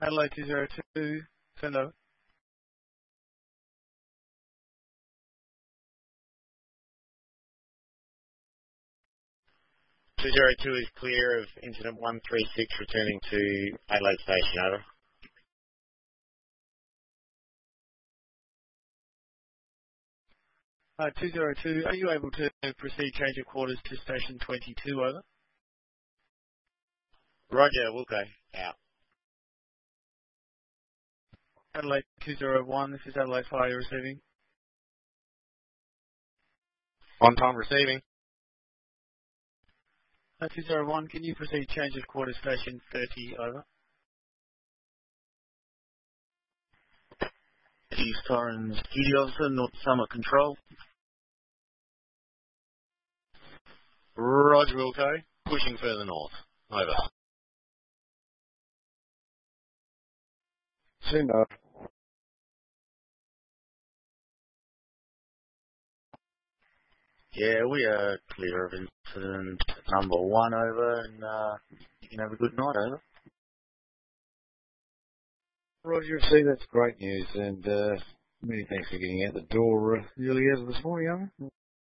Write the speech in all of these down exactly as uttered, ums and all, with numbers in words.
Adelaide two zero two, send over. two zero two is clear of incident one three six, returning to Adelaide Station, over. Uh, two zero two, are you able to proceed change of quarters to station twenty-two, over? Roger, Wilco, out. Adelaide two zero one, this is Adelaide Fire receiving. On time receiving. Uh, two zero one, can you proceed change of quarters station thirty, over? East Torrens Duty Officer, North Summit Control. Roger, Wilco, pushing further north, over. Send over. Yeah, we are clear of incident number one, over, and uh, you can have a good night, over. Roger, see, that's great news, and uh, many thanks for getting out the door uh, early as of this morning, over.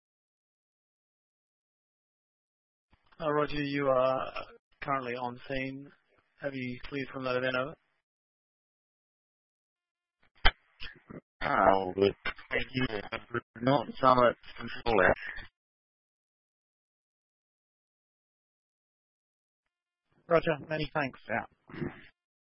Uh, Roger, you are currently on scene. Have you cleared from that event, over? Ah, all good. Thank you. North Summit Control out. Roger, many thanks, out.